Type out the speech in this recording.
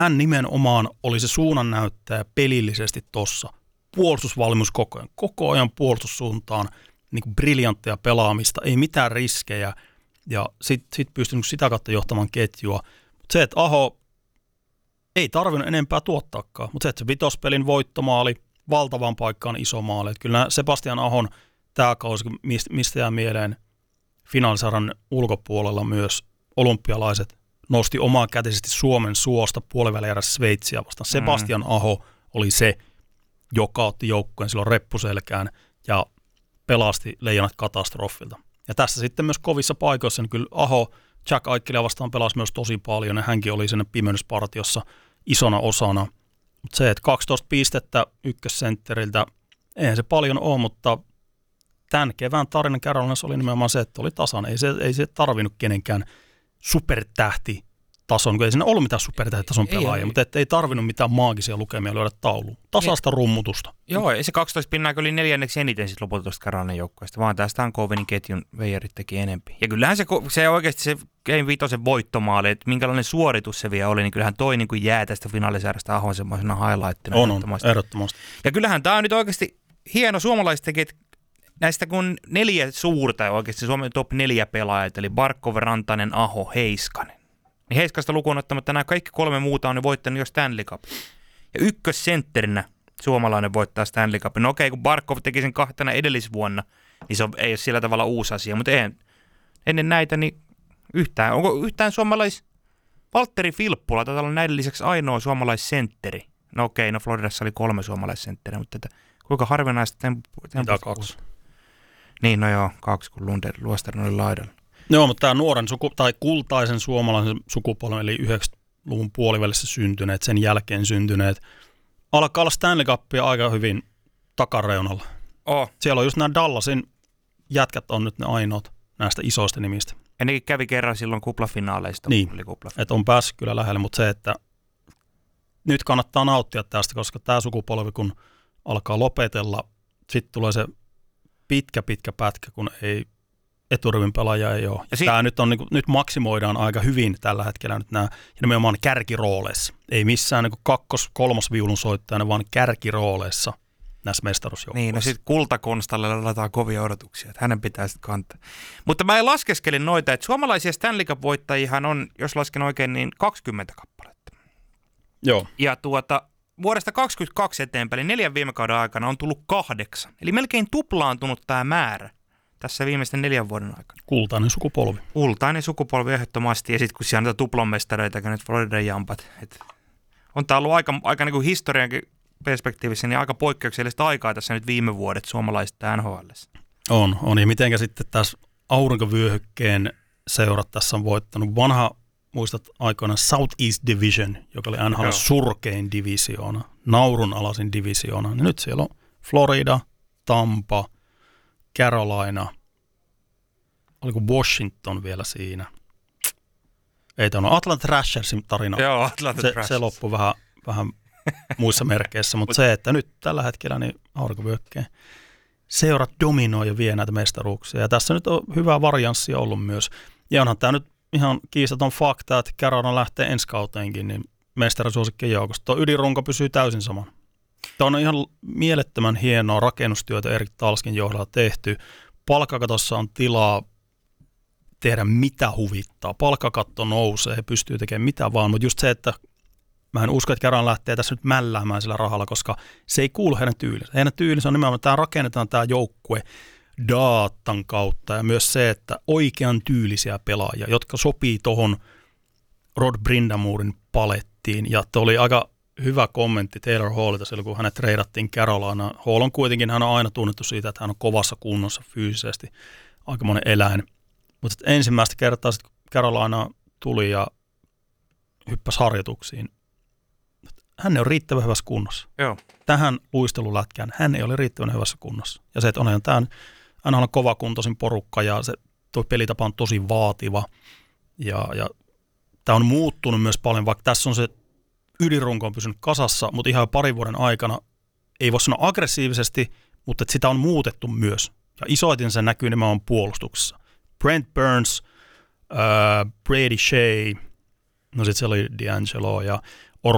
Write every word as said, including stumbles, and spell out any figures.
hän nimenomaan oli se suunnannäyttäjä pelillisesti tossa. Puolustusvalmius koko ajan, koko ajan puolustussuuntaan, niin kuin briljantteja pelaamista, ei mitään riskejä, ja sitten sit pystyi sitä kautta johtamaan ketjua. Mutta se, että Aho ei tarvinnut enempää tuottaakaan, mutta se, että se vitospelin voittomaali, valtavan paikkaan iso maali. Että kyllä Sebastian Ahon tämä kausi, mistä jää mieleen finaalisarjan ulkopuolella myös olympialaiset, nosti omaa kätisesti Suomen suosta puolivälierässä Sveitsiä vastaan. Mm. Sebastian Aho oli se, joka otti joukkueen silloin reppuselkään ja pelasti Leijonat katastrofilta. Ja tässä sitten myös kovissa paikoissa, niin kyllä Aho Jack Aikkelia vastaan pelasi myös tosi paljon, ja hänkin oli siinä pimennyspartiossa isona osana. Mutta se, että kaksitoista pistettä ykkössentteriltä, eihän se paljon ole, mutta tämän kevään tarinan Carolinassa oli nimenomaan se, että oli tasan. Ei se, ei se tarvinnut kenenkään supertähti tason, ei siinä ollut mitään supertähtitason pelaajia, mutta et ei tarvinnut mitään maagisia lukemia lyödä tauluun. Tasaista ei. rummutusta. Joo, ei se kaksitoista pinnaa oli neljänneksi eniten sitten lopulta tuosta Carolinan joukkueesta, vaan tästä Hankovenin ketjun veijarit teki enemmän. Ja kyllähän se, se oikeasti se Game Vitosen voittomaali, että minkälainen suoritus se vielä oli, niin kyllähän toi niin kuin jää tästä finaalisäärästä Ahon semmoisena highlightina. On, on, ehdottomasti. Ja kyllähän tämä on nyt oikeasti hieno suomalaiset tekijät, näistä kun neljä suurta oikeasti Suomen top neljä pelaajat, eli Barkov, Rantanen, Aho, Heiskanen. Niin Heiskasta lukuun ottamatta nämä kaikki kolme muuta on ne voittanut jo Stanley Cup. Ja ykkössentterinä suomalainen voittaa Stanley Cup. No okei, kun Barkov teki sen kahtena edellisvuonna, niin se on, ei ole sillä tavalla uusi asia. Mutta eihän, ennen näitä, niin yhtään, onko yhtään suomalais... Valtteri Filppula taitaa olla näiden lisäksi ainoa suomalaissentteri. No okei, no Floridassa oli kolme suomalaissentteriä, mutta että, kuinka harvinaista... Tem, tem, Mitä kaksi? Niin, no joo, kaksi, kun Lunder, Luostarin oli laidalla. Joo, mutta tämä nuoren suku, tai kultaisen suomalaisen sukupolven, eli yhdeksänkymmentäluvun puolivälissä syntyneet, sen jälkeen syntyneet, alkaa olla Stanley Cupia aika hyvin takareunalla. Oh. Siellä on just nämä Dallasin jätkät on nyt ne ainoat näistä isoista nimistä. Ja nekin kävi kerran silloin kuplafinaaleista. Niin, että on päässyt kyllä lähelle, mutta se, että nyt kannattaa nauttia tästä, koska tämä sukupolvi, kun alkaa lopetella, sitten tulee se pitkä, pitkä pätkä, kun ei eturivin pelaaja ei ole. Ja sit... Tämä nyt, on, niin kuin, nyt maksimoidaan aika hyvin tällä hetkellä nyt nämä, ja nimenomaan kärkirooleissa. Ei missään niin kakkos-, kolmosviulun soittajana, vaan kärkirooleissa näissä mestaruusjoukkueissa. Niin, no sitten Kultakonstalle laitetaan kovia odotuksia, että hänen pitää sitten kantaa. Mutta mä laskeskelin noita, että suomalaisia Stanley Cup-voittajihan on, jos lasken oikein, niin kaksikymmentä kappaletta. Joo. Ja tuota, vuodesta kaksikymmentäkaksi eteenpäin, eli neljän viime kauden aikana on tullut kahdeksan. Eli melkein tuplaantunut tämä määrä tässä viimeisten neljän vuoden aikana. Kultainen sukupolvi. Kultainen sukupolvi ehdottomasti, ja sitten kun siellä on tuplonmestareita, nyt Floridan jampat. Et on tämä ollut aika, aika niin kuin historiankin perspektiivissä, niin aika poikkeuksellista aikaa tässä nyt viime vuodet suomalaisista N H L:ssä. On, on. Ja mitenkä sitten tässä aurinkovyöhykkeen seurat tässä on voittanut. Vanha, muistat aikoina South East Division, joka oli N H L surkein divisioona, naurunalaisin divisioona. Ja nyt siellä on Florida, Tampa, Carolina, oliko Washington vielä siinä? Ei tämä ole Atlanta Thrashersin tarina. Joo, Atlanta se, Thrashers. se loppui vähän, vähän muissa merkeissä, mutta se, että nyt tällä hetkellä niin aurinkovyöhykkeen seurat dominoi ja vie näitä mestaruuksia. Ja tässä nyt on hyvää varianssia ollut myös. Ja onhan tämä nyt ihan kiistaton fakta, että Carolina lähtee ensi kauteenkin, niin mestarisuosikkien joukosta. Tuo ydinrunko pysyy täysin saman. Tämä on ihan mielettömän hienoa rakennustyötä Erik Talskin johdolla tehty. Palkkakatossa on tilaa tehdä mitä huvittaa. Palkkakatto nousee, pystyy tekemään mitä vaan, mutta just se, että mä en usko, että Carolina lähtee tässä nyt mälläämään sillä rahalla, koska se ei kuulu heidän tyylinsä. Heidän tyylinsä on nimenomaan, että tämä rakennetaan tämä joukkue datan kautta ja myös se, että oikean tyylisiä pelaajia, jotka sopii tuohon Rod Brindamourin palettiin. Ja tuo oli aika hyvä kommentti Taylor Hallilta silloin, kun hänet treidattiin Carolinaan. Hall on kuitenkin, hän on aina tunnettu siitä, että hän on kovassa kunnossa fyysisesti, aikamoinen eläin. Mutta ensimmäistä kertaa sitten Carolina tuli ja hyppäsi harjoituksiin. Hän ei ole riittävän hyvässä kunnossa. Joo. Tähän luistelulätkään hän ei ole riittävän hyvässä kunnossa. Ja se, että onhan tämä hän on kovakuntoisin porukka ja se tuo pelitapa on tosi vaativa. Ja, ja tämä on muuttunut myös paljon, vaikka tässä on se ydinrunko on pysynyt kasassa, mutta ihan parin vuoden aikana ei voi sanoa aggressiivisesti, mutta että sitä on muutettu myös. Ja isoiten se näkyy nimenomaan puolustuksessa. Brent Burns, äh, Brady Shea, no sitten se oli D'Angelo ja